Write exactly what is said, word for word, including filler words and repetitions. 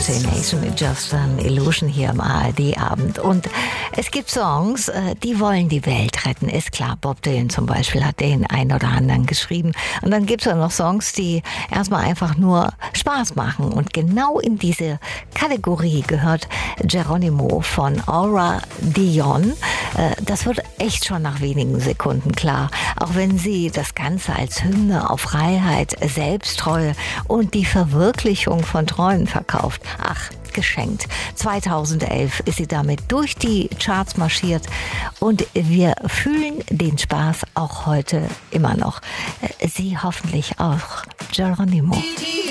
Imagination is just an illusion hier im A R D-Abend. Und es gibt Songs, die wollen die Welt retten. Ist klar, Bob Dylan zum Beispiel hat den einen oder anderen geschrieben. Und dann gibt es auch noch Songs, die erstmal einfach nur Spaß machen. Und genau in diese Kategorie gehört Geronimo von Aura Dion. Das wird echt schon nach wenigen Sekunden klar. Auch wenn sie das Ganze als Hymne auf Freiheit, Selbsttreue und die Verwirklichung von Träumen verkauft. Ach, geschenkt. zweitausendelf ist sie damit durch die Charts marschiert und wir fühlen den Spaß auch heute immer noch. Sie hoffentlich auch. Geronimo.